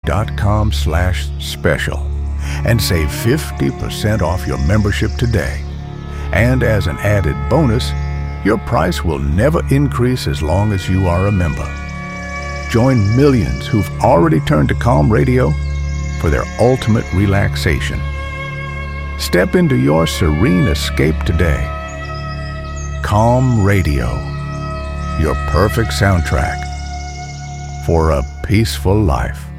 calmradio.com/special and save 50% off your membership today. And as an added bonus, your price will never increase as long as you are a member. Join millions who've already turned to Calm Radio for their ultimate relaxation. Step into your serene escape today. Calm Radio, your perfect soundtrack for a peaceful life.